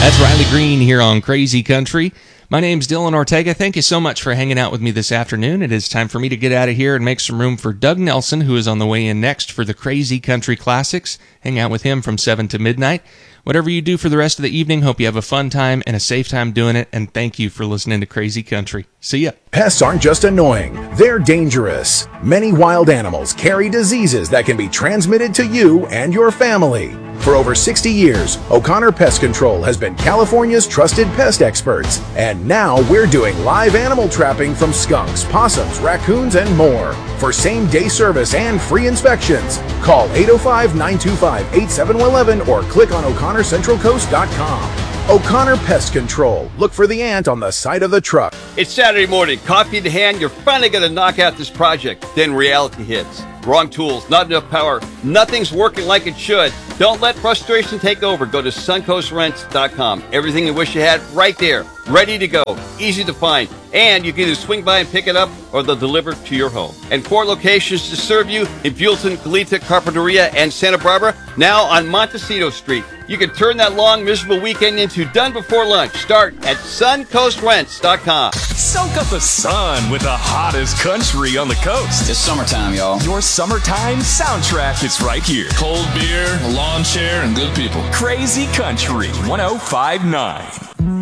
That's Riley Green here on Crazy Country. My name's Dylan Ortega. Thank you so much for hanging out with me this afternoon. It is time for me to get out of here and make some room for Doug Nelson, who is on the way in next for the Crazy Country Classics. Hang out with him from 7 to midnight. Whatever you do for the rest of the evening, hope you have a fun time and a safe time doing it, and thank you for listening to Crazy Country. See ya. Pests aren't just annoying, they're dangerous. Many wild animals carry diseases that can be transmitted to you and your family. For over 60 years, O'Connor Pest Control has been California's trusted pest experts, and now we're doing live animal trapping from skunks, possums, raccoons, and more. For same-day service and free inspections, call 805-925-8711 or click on o'connorcentralcoast.com. O'Connor Pest Control. Look for the ant on the side of the truck. It's Saturday morning, coffee in hand, you're finally going to knock out this project. Then reality hits. Wrong tools, not enough power, nothing's working like it should. Don't let frustration take over. Go to suncoastrents.com. Everything you wish you had right there, ready to go, easy to find. And you can either swing by and pick it up or they'll deliver to your home. And 4 locations to serve you in Buellton, Goleta, Carpinteria, and Santa Barbara, now on Montecito Street. You can turn that long, miserable weekend into done before lunch. Start at suncoastrents.com. Soak up the sun with the hottest country on the coast. It's summertime, y'all. Your summertime soundtrack is right here. Cold beer, a lawn chair, and good people. Crazy Country 105.9.